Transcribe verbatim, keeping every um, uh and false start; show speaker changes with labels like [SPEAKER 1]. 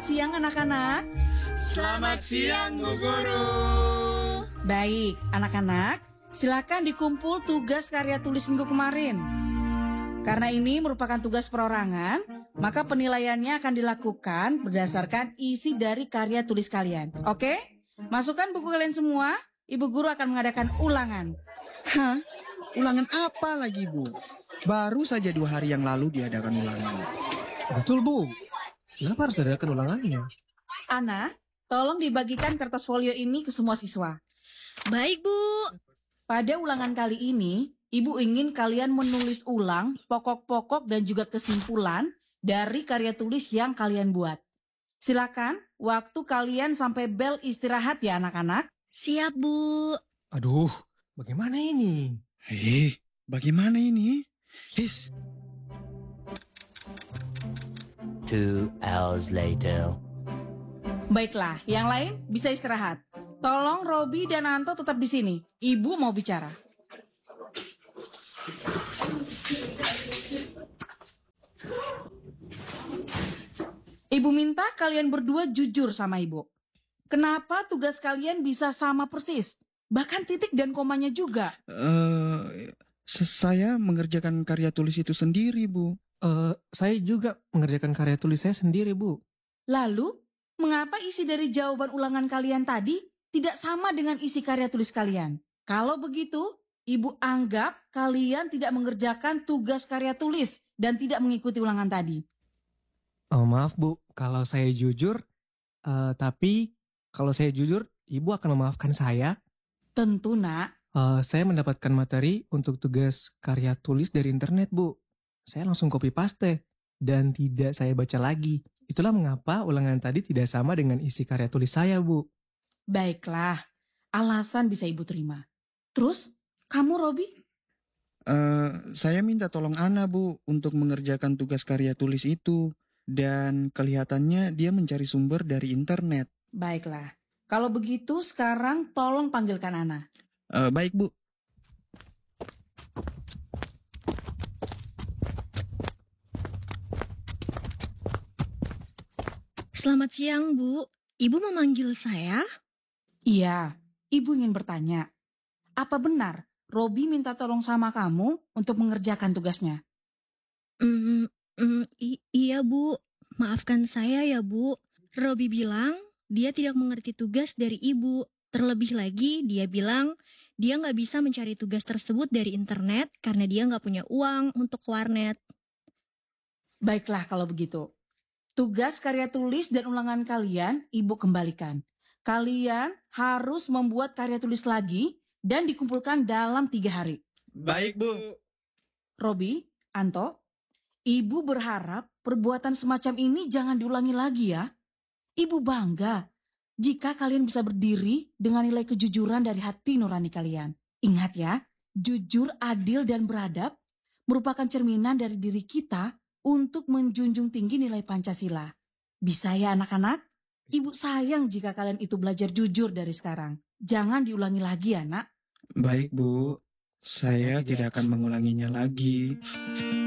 [SPEAKER 1] siang anak-anak.
[SPEAKER 2] Selamat siang Bu Guru.
[SPEAKER 1] Baik, anak-anak, silakan dikumpul tugas karya tulis minggu kemarin. Karena ini merupakan tugas perorangan, maka penilaiannya akan dilakukan berdasarkan isi dari karya tulis kalian. Oke? Masukkan buku kalian semua, Ibu Guru akan mengadakan ulangan.
[SPEAKER 2] Hah? Ulangan apa lagi Bu? Baru saja dua hari yang lalu diadakan ulangan.
[SPEAKER 3] Betul Bu. Kenapa harus diadakan ulangannya?
[SPEAKER 1] Ana, tolong dibagikan kertas folio ini ke semua siswa.
[SPEAKER 4] Baik, Bu.
[SPEAKER 1] Pada ulangan kali ini, Ibu ingin kalian menulis ulang pokok-pokok dan juga kesimpulan dari karya tulis yang kalian buat. Silakan, waktu kalian sampai bel istirahat ya anak-anak.
[SPEAKER 4] Siap, Bu.
[SPEAKER 3] Aduh, bagaimana ini?
[SPEAKER 2] Hei, bagaimana ini? His.
[SPEAKER 5] Two hours later.
[SPEAKER 1] Baiklah, yang lain bisa istirahat. Tolong Robi dan Anto tetap di sini. Ibu mau bicara. Ibu minta kalian berdua jujur sama Ibu. Kenapa tugas kalian bisa sama persis? Bahkan titik dan komanya juga.
[SPEAKER 2] Uh, saya mengerjakan karya tulis itu sendiri, Bu.
[SPEAKER 3] Uh, saya juga mengerjakan karya tulis saya sendiri, Bu.
[SPEAKER 1] Lalu, mengapa isi dari jawaban ulangan kalian tadi tidak sama dengan isi karya tulis kalian? Kalau begitu, Ibu anggap kalian tidak mengerjakan tugas karya tulis dan tidak mengikuti ulangan tadi.
[SPEAKER 3] Oh, maaf Bu, kalau saya jujur, uh, tapi kalau saya jujur, Ibu akan memaafkan saya.
[SPEAKER 1] Tentu, Nak.
[SPEAKER 3] Uh, saya mendapatkan materi untuk tugas karya tulis dari internet, Bu. Saya langsung copy paste dan tidak saya baca lagi. Itulah mengapa ulangan tadi tidak sama dengan isi karya tulis saya, Bu.
[SPEAKER 1] Baiklah, alasan bisa Ibu terima. Terus, kamu Robi?
[SPEAKER 2] Uh, saya minta tolong Ana, Bu, untuk mengerjakan tugas karya tulis itu. Dan kelihatannya dia mencari sumber dari internet.
[SPEAKER 1] Baiklah, kalau begitu sekarang tolong panggilkan Ana.
[SPEAKER 2] Uh, baik, Bu.
[SPEAKER 4] Selamat siang, Bu. Ibu memanggil saya?
[SPEAKER 1] Iya, Ibu ingin bertanya. Apa benar Robi minta tolong sama kamu untuk mengerjakan tugasnya?
[SPEAKER 4] Hmm, hmm, i- iya, Bu. Maafkan saya ya, Bu. Robi bilang dia tidak mengerti tugas dari Ibu. Terlebih lagi, dia bilang dia nggak bisa mencari tugas tersebut dari internet karena dia nggak punya uang untuk ke warnet.
[SPEAKER 1] Baiklah kalau begitu. Tugas karya tulis dan ulangan kalian Ibu kembalikan. Kalian harus membuat karya tulis lagi dan dikumpulkan dalam tiga hari.
[SPEAKER 2] Baik, Bu.
[SPEAKER 1] Robi, Anto, Ibu berharap perbuatan semacam ini jangan diulangi lagi ya. Ibu bangga jika kalian bisa berdiri dengan nilai kejujuran dari hati nurani kalian. Ingat ya, jujur, adil, dan beradab merupakan cerminan dari diri kita untuk menjunjung tinggi nilai Pancasila. Bisa ya anak-anak? Ibu sayang jika kalian itu belajar jujur dari sekarang. Jangan diulangi lagi ya, Nak.
[SPEAKER 2] Baik, Bu. Saya tidak akan mengulanginya lagi.